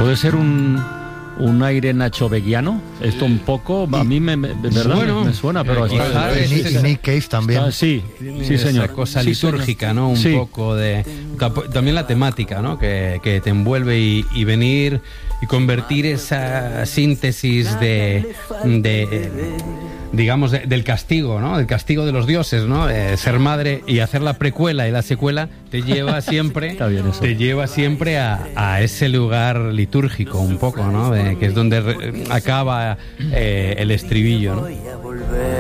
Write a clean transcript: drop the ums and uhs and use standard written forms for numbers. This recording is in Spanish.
¿Puede ser un aire nachoveguiano? Esto un poco, a mí ¿verdad? Bueno, me suena, pero y Nick Cave también. Sí, señor. Esa cosa Sí, litúrgica, señor. ¿no? Un Sí. poco de... También la temática, ¿no? Que te envuelve y venir y convertir esa síntesis digamos, del castigo, ¿no? Del castigo de los dioses, ¿no? Ser madre y hacer la precuela y la secuela te lleva siempre, Está bien eso. te lleva siempre a ese lugar litúrgico, un poco, ¿no? Que es donde acaba el estribillo, ¿no?